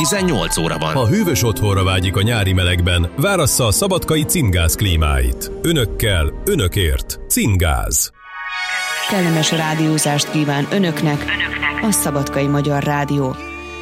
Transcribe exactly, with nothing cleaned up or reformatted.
tizennyolc óra van. Ha hűvös otthonra vágyik a nyári melegben, várassza a szabadkai Cingáz klímáit. Önökkel, önökért. Cingáz. Kellemes rádiózást kíván önöknek a Szabadkai Magyar Rádió.